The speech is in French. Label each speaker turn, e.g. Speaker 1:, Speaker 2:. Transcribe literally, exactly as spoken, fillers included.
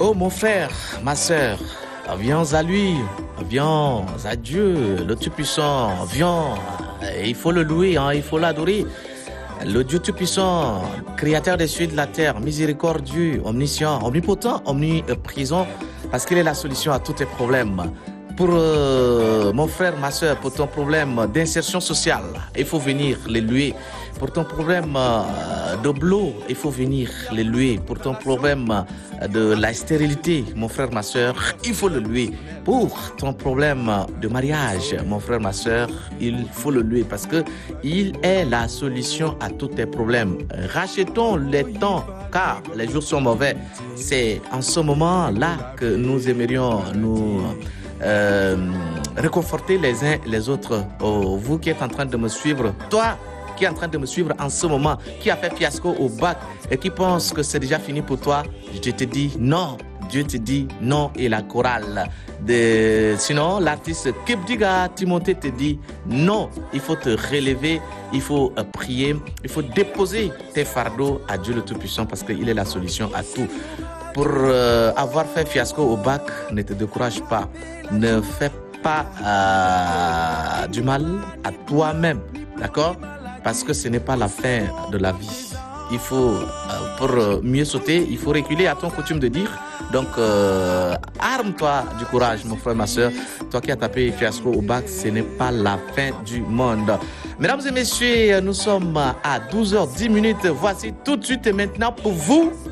Speaker 1: Oh mon frère, ma sœur, viens à lui, viens à Dieu, le Tout-Puissant, viens, il faut le louer, hein, il faut l'adorer. Le Dieu Tout-Puissant, créateur des cieux et de la terre, miséricordieux, omniscient, omnipotent, omniprésent, parce qu'il est la solution à tous tes problèmes. Pour euh, mon frère, ma soeur, pour ton problème d'insertion sociale, il faut venir les louer. Pour ton problème euh, de blot, il faut venir les louer. Pour ton problème de la stérilité, mon frère, ma soeur, il faut le louer. Pour ton problème de mariage, mon frère, ma soeur, il faut le louer parce que il est la solution à tous tes problèmes. Rachetons les temps car les jours sont mauvais. C'est en ce moment-là que nous aimerions nous Euh, réconforter les uns les autres. Oh, vous qui êtes en train de me suivre, toi qui es en train de me suivre en ce moment, qui a fait fiasco au bac et qui pense que c'est déjà fini pour toi, je te dis non. Dieu te dit non et la chorale. De... Sinon, l'artiste Kipdiga Timothée te dit non. Il faut te relever, il faut euh, prier, il faut déposer tes fardeaux à Dieu le Tout-Puissant parce qu'il est la solution à tout. Pour euh, avoir fait fiasco au bac, ne te décourage pas. Ne fais pas euh, du mal à toi-même, d'accord? Parce que ce n'est pas la fin de la vie. Il faut, euh, pour mieux sauter, il faut reculer à ton coutume de dire. Donc, euh, arme-toi du courage, mon frère, ma soeur. Toi qui as tapé fiasco au bac, ce n'est pas la fin du monde. Mesdames et messieurs, nous sommes à douze heures dix minutes. Voici tout de suite et maintenant pour vous